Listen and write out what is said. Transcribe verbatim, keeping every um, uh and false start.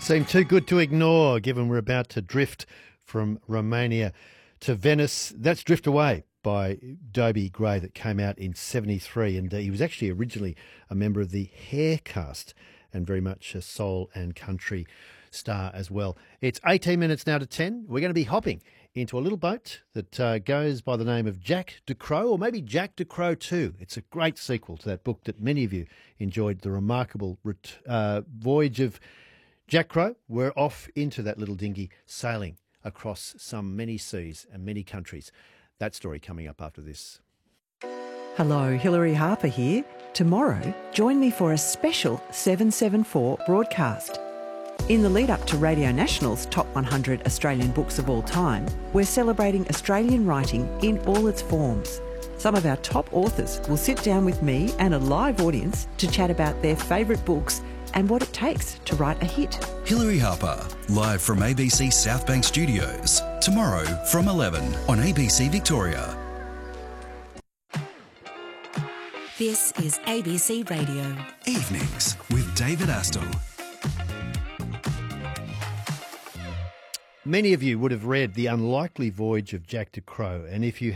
seem too good to ignore, given we're about to drift from Romania to Venice. That's Drift Away by Dobie Gray that came out in seventy-three, and uh, he was actually originally a member of the Hair cast and very much a soul and country star as well. It's eighteen minutes now to ten. We're going to be hopping into a little boat that uh, goes by the name of Jack Ducrot, or maybe Jack Ducrot two. It's a great sequel to that book that many of you enjoyed, The Remarkable ret- uh, Voyage of Jack Crow. We're off into that little dinghy sailing across some many seas and many countries. That story coming up after this. Hello, Hilary Harper here. Tomorrow, join me for a special seven seven four broadcast. In the lead up to Radio National's Top one hundred Australian Books of All Time, we're celebrating Australian writing in all its forms. Some of our top authors will sit down with me and a live audience to chat about their favourite books and what it takes to write a hit. Hilary Harper, live from A B C South Bank Studios, tomorrow from eleven on A B C Victoria. This is A B C Radio. Evenings with David Astle. Many of you would have read The Unlikely Voyage of Jack Ducrot, and if you